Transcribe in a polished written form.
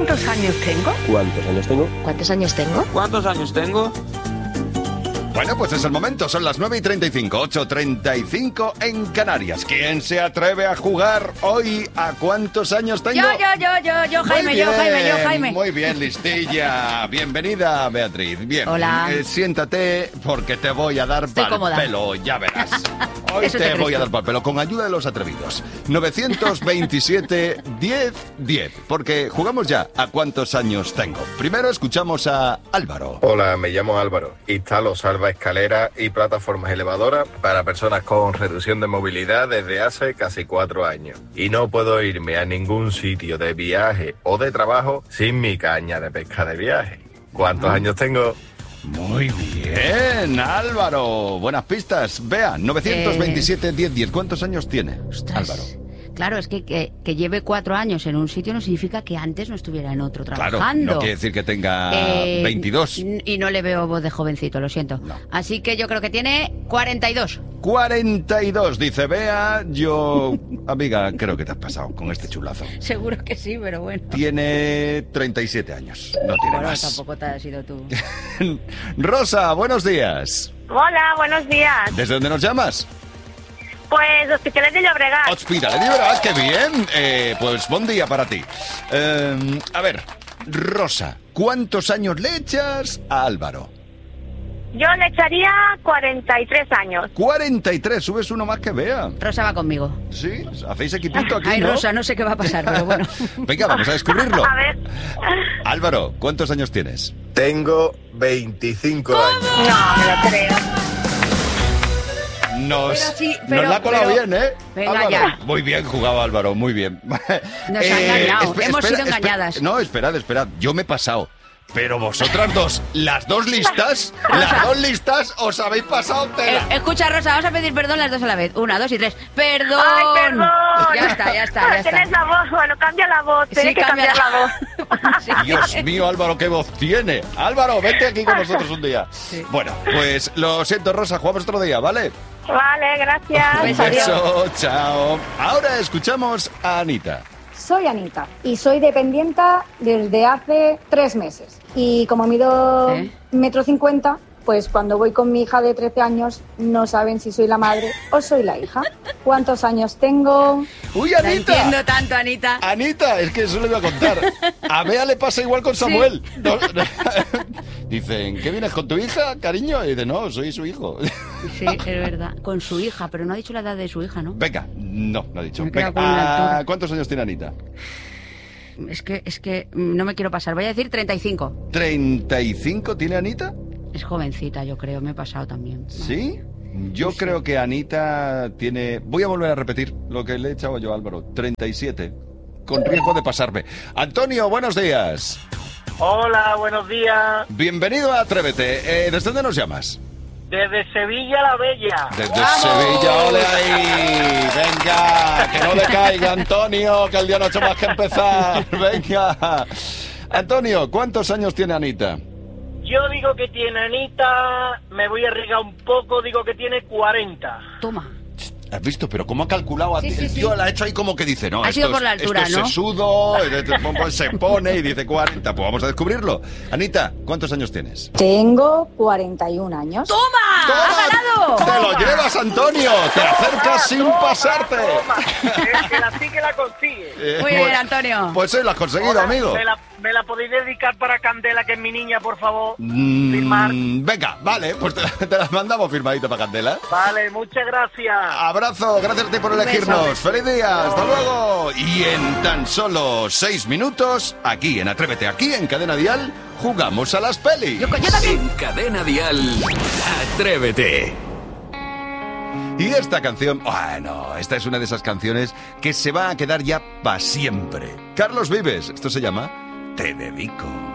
¿Cuántos años tengo? ¿Cuántos años tengo? ¿Cuántos años tengo? ¿Cuántos años tengo? Bueno, pues es el momento, son las 9:35, 8:35 en Canarias. ¿Quién se atreve a jugar hoy a cuántos años tengo? Yo, Jaime. Muy bien, listilla. Bienvenida, Beatriz. Bien. Hola. Siéntate porque te voy a dar pa'l cómoda. pelo, ya verás. Hoy Eso te te voy crees a dar pa'l pelo con ayuda de los atrevidos. 927 10 10, porque jugamos ya a cuántos años tengo. Primero escuchamos a Álvaro. Hola, me llamo Álvaro. Instalo salvaescaleras y plataformas elevadoras para personas con reducción de movilidad desde hace casi 4 años. Y no puedo irme a ningún sitio de viaje o de trabajo sin mi caña de pesca de viaje. ¿Cuántos años tengo? Muy bien, Álvaro. Buenas pistas. Vea, 927 10 10. ¿Cuántos años tiene, Ostras. Álvaro? Claro, es que lleve 4 años en un sitio no significa que antes no estuviera en otro Claro, trabajando. no quiere decir que tenga 22. Y no le veo voz de jovencito, lo siento. No. Así que yo creo que tiene 42. 42, dice Bea. Yo, amiga, creo que te has pasado con este chulazo. Seguro que sí, pero bueno. Tiene 37 años, no tiene Bueno, más. tampoco te has sido tú. Rosa, buenos días. Hola, buenos días. ¿Desde dónde nos llamas? Pues Hospitalet de Llobregat. Hospitalet de Llobregat, qué bien. Pues buen día para ti. A ver, Rosa, ¿cuántos años le echas a Álvaro? Yo le echaría 43 años. 43, subes uno más que Bea. Rosa va conmigo. ¿Sí? ¿Hacéis equipito aquí, Ay, no? Rosa, no sé qué va a pasar, pero bueno. Venga, vamos a descubrirlo. A ver. Álvaro, ¿cuántos años tienes? Tengo 25 años. No, me lo creo. Nos Pero la ha colado bien, ¿eh? Venga, Álvaro. ya. Muy bien jugado, Álvaro, muy bien. Nos ha engañado, hemos sido engañadas. No, esperad. Yo me he pasado. Pero vosotras dos, las dos listas os habéis pasado tela. Escucha, Rosa, vamos a pedir perdón las dos a la vez. 1, 2 y 3. ¡Perdón! ¡Ay, perdón! Ya está. Tienes la voz, bueno, cambia la voz. Sí, Tienes que cambiar la voz. Sí. Dios mío, Álvaro, qué voz tiene. Álvaro, vente aquí con nosotros un día. Sí. Bueno, pues lo siento, Rosa, jugamos otro día, ¿vale? Vale, gracias. Un Adiós. beso, chao. Ahora escuchamos a Anita. Soy Anita y soy dependienta desde hace 3 meses. Y como mido ¿Eh? 1,50 m, pues cuando voy con mi hija de 13 años no saben si soy la madre o soy la hija. ¿Cuántos años tengo? ¡Uy, No Anita! entiendo tanto, Anita. Anita, es que eso le voy a contar. A Bea le pasa igual con Samuel. No, dicen, ¿qué vienes con tu hija, cariño? Y dice, no, soy su hijo. Sí, es verdad. Con su hija, pero no ha dicho la edad de su hija, ¿no? Venga, no ha dicho. Me he quedado Venga, con la altura. ¿cuántos años tiene Anita? Es que no me quiero pasar. Voy a decir 35. ¿35 tiene Anita? Es jovencita, yo creo. Me he pasado también. ¿Sí? Yo creo que Anita tiene... Voy a volver a repetir lo que le he echado yo a Álvaro. 37. Con riesgo de pasarme. Antonio, buenos días. Hola, buenos días. Bienvenido a Atrévete. ¿Desde dónde nos llamas? Desde Sevilla la Bella. Desde ¡Vamos! Sevilla, ole ahí. Venga, que no le caiga, Antonio, que el día no ha hecho más que empezar. Venga. Antonio, ¿cuántos años tiene Anita? Yo digo que tiene Anita, me voy a arriesgar un poco, digo que tiene 40. Toma. ¿Has visto? Pero ¿cómo ha calculado? Sí, el sí, tío sí. la ha hecho ahí como que dice, no, Ha esto sido es- por la altura, esto es ¿no? sesudo, pues se pone y dice 40. Pues vamos a descubrirlo. Anita, ¿cuántos años tienes? Tengo 41 años. ¡Toma! ¡Ha ¡Te ganado! lo llevas, Antonio! ¡Te acercas sin pasarte! Toma. Es que la sí que la consigue. Muy bien, Antonio. Pues hoy lo has conseguido, Hola, amigo. ¿Me la podéis dedicar para Candela, que es mi niña, por favor? Firmar. Venga, vale, pues te las mandamos firmadito para Candela. Vale, muchas gracias. Abrazo, gracias a ti por Un elegirnos. beso. ¡Feliz día! ¡Hasta luego! Y en tan solo 6 minutos, aquí en Atrévete, aquí en Cadena Dial, jugamos a las pelis. Yo también. En Cadena Dial, Atrévete. Y esta canción, bueno, esta es una de esas canciones que se va a quedar ya para siempre. Carlos Vives, esto se llama Te Dedico.